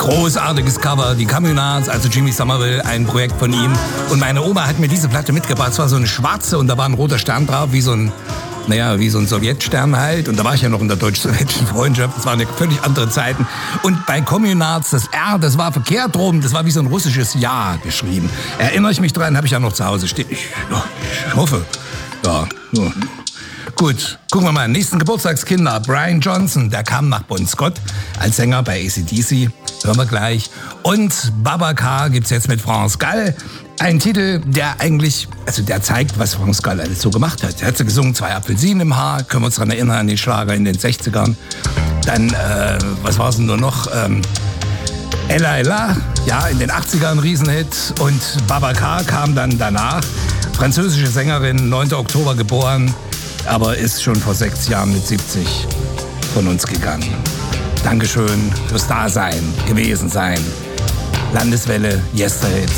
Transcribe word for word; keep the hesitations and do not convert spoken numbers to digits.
Großartiges Cover, die Communards, also Jimmy Somerville, ein Projekt von ihm. Und meine Oma hat mir diese Platte mitgebracht. Es war so eine schwarze und da war ein roter Stern drauf, wie so ein, naja, wie so ein Sowjetstern halt. Und da war ich ja noch in der deutsch-sowjetischen Freundschaft. Das waren ja völlig andere Zeiten. Und bei Communards, das R, das war verkehrt rum. Das war wie so ein russisches Ja geschrieben. Erinnere ich mich dran, habe ich ja noch zu Hause stehen. Ich, ja, ich hoffe. Ja, ja. Gut, gucken wir mal. Nächsten Geburtstagskinder. Brian Johnson, der kam nach Bon Scott als Sänger bei A C D C. Hören wir gleich. Und Baba Car gibt's jetzt mit France Gall. Ein Titel, der eigentlich, also der zeigt, was France Gall alles so gemacht hat. Er hat so gesungen, zwei Apfelsinen im Haar. Können wir uns daran erinnern, an den Schlager in den sechzigern. Dann, äh, was war's denn nur noch? Ähm, Ella Ella, ja, in den achtzigern ein Riesenhit. Und Baba Car kam dann danach. Französische Sängerin, neunten Oktober geboren. Aber ist schon vor sechs Jahren mit siebzig von uns gegangen. Dankeschön fürs Dasein, gewesen sein. Landeswelle, Yesterday.